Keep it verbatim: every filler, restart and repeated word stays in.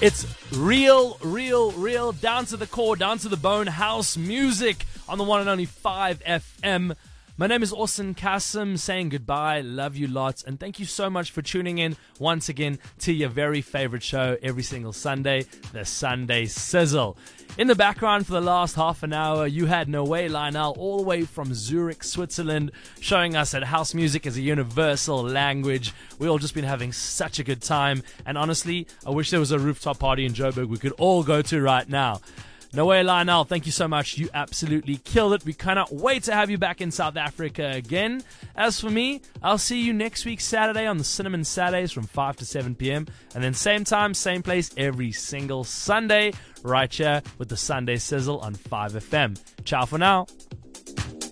It's real, real, real, down to the core, down to the bone, house music on the one and only five F M. My name is Orson Kassim, saying goodbye, love you lots, and thank you so much for tuning in once again to your very favorite show every single Sunday, the Sunday Sizzle. In the background for the last half an hour, you had Noe Lionel all the way from Zurich, Switzerland, showing us that house music is a universal language. We've all just been having such a good time, and honestly, I wish there was a rooftop party in Joburg we could all go to right now. Noe Lionel, thank you so much. You absolutely killed it. We cannot wait to have you back in South Africa again. As for me, I'll see you next week Saturday on the Cinnamon Saturdays from five to seven p.m. And then same time, same place every single Sunday right here with the Sunday Sizzle on five F M. Ciao for now.